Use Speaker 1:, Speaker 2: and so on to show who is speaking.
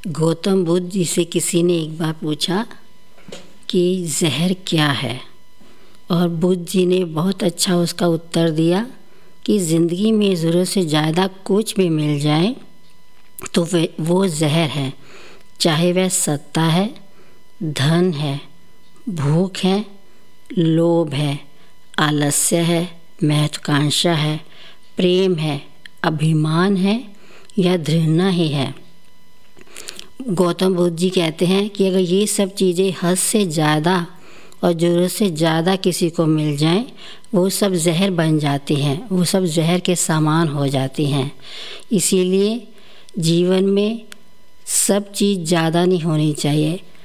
Speaker 1: गौतम बुद्ध जी से किसी ने एक बार पूछा कि जहर क्या है, और बुद्ध जी ने बहुत अच्छा उसका उत्तर दिया कि ज़िंदगी में ज़रूरत से ज़्यादा कुछ भी मिल जाए तो वो जहर है। चाहे वह सत्ता है, धन है, भूख है, लोभ है, आलस्य है, महत्वाकांक्षा है, प्रेम है, अभिमान है या घृणा ही है। गौतम बुद्ध जी कहते हैं कि अगर ये सब चीज़ें हद से ज़्यादा और ज़रूरत से ज़्यादा किसी को मिल जाएं, वो सब जहर बन जाती हैं, वो सब जहर के समान हो जाती हैं। इसीलिए जीवन में सब चीज़ ज़्यादा नहीं होनी चाहिए।